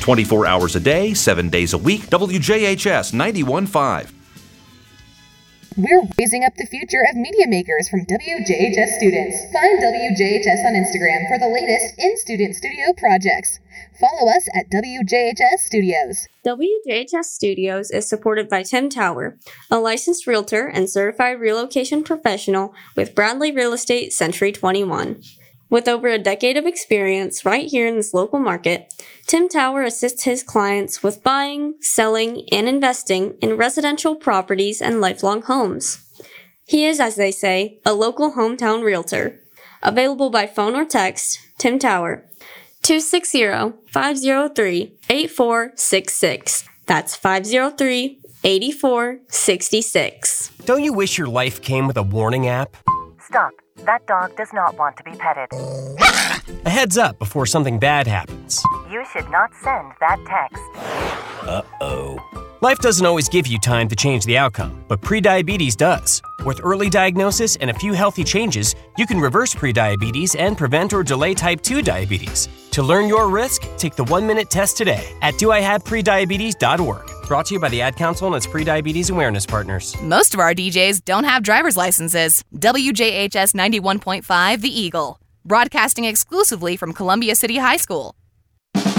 24 hours a day, 7 days a week. WJHS 91.5. We're raising up the future of media makers from WJHS students. Find WJHS on Instagram for the latest in-student studio projects. Follow us at WJHS Studios. WJHS Studios is supported by Tim Tower, a licensed realtor and certified relocation professional with Bradley Real Estate Century 21. With over a decade of experience right here in this local market, Tim Tower assists his clients with buying, selling, and investing in residential properties and lifelong homes. He is, as they say, a local hometown realtor. Available by phone or text, Tim Tower, 260-503-8466. That's 503-8466. Don't you wish your life came with a warning app? Stop. That dog does not want to be petted. A heads up before something bad happens. You should not send that text. Uh-oh. Life doesn't always give you time to change the outcome, but prediabetes does. With early diagnosis and a few healthy changes, you can reverse prediabetes and prevent or delay type 2 diabetes. To learn your risk, take the 1-minute test today at doihaveprediabetes.org. Brought to you by the Ad Council and its prediabetes awareness partners. Most of our DJs don't have driver's licenses. WJHS 91.5 The Eagle. Broadcasting exclusively from Columbia City High School.